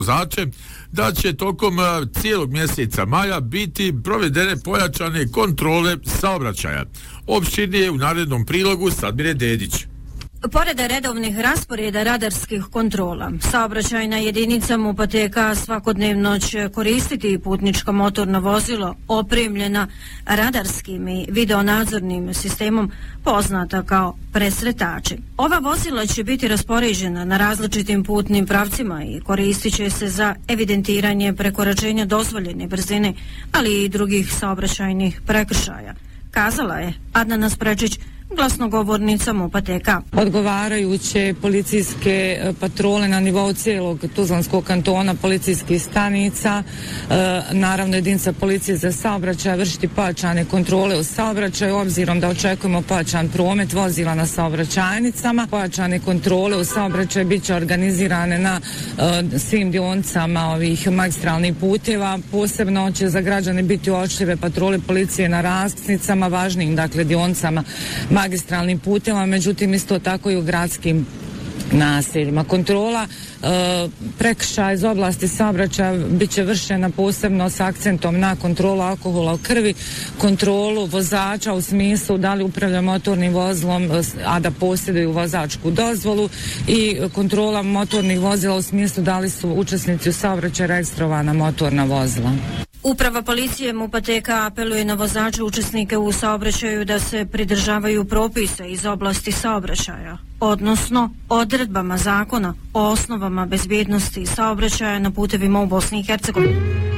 vozače da će tokom cijelog mjeseca maja biti provedene pojačane kontrole saobraćaja. Opširnije je u narednom prilogu Sadmire Dedić. Pored redovnih rasporeda radarskih kontrola, saobraćajna jedinica MUP-a svakodnevno će koristiti putničko motorno vozilo opremljena radarskim i videonadzornim sistemom poznata kao presretači. Ova vozila će biti raspoređena na različitim putnim pravcima i koristit će se za evidentiranje prekoračenja dozvoljene brzine, ali i drugih saobraćajnih prekršaja, kazala je Adnana Sprečić, glasnogovornica MUP-a. Odgovarajuće policijske patrole na nivou cijelog Tuzlanskog kantona, policijskih stanica, naravno jedinica policije za saobraćaj, vršiti pojačane kontrole u saobraćaju, obzirom da očekujemo pojačan promet vozila na saobraćajnicama. Pojačane kontrole u saobraćaju bit će organizirane na svim dionicama ovih magistralnih puteva. Posebno će za građane biti oštrije patrole policije na raskrsnicama, važnijim dakle dionicama magistralnim putevima, međutim isto tako i u gradskim naseljima. Kontrola prekršaja iz oblasti saobraćaja bit će vršena posebno s akcentom na kontrolu alkohola u krvi, kontrolu vozača u smislu da li upravlja motornim vozilom, a da posjeduju vozačku dozvolu, i kontrola motornih vozila u smislu da li su učesnici u saobraćaju registrovana motorna vozila. Uprava policije MUP-a apeluje na vozače učesnike u saobraćaju da se pridržavaju propisa iz oblasti saobraćaja, odnosno odredbama zakona o osnovama bezbjednosti saobraćaja na putevima u Bosni i Hercegovini.